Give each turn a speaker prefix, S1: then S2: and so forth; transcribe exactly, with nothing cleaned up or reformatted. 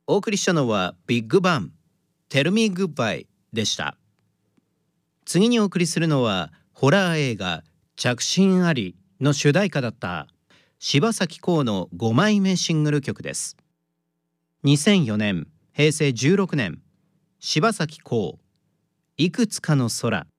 S1: お送りしたのはビッグバン Tell Me Goodbye でした。次にお送りするのはホラー映画着信ありの主題歌だった柴咲コウのごまいめシングル曲です。にせんよねん、へいせいじゅうろくねん、柴咲コウいくつかの空。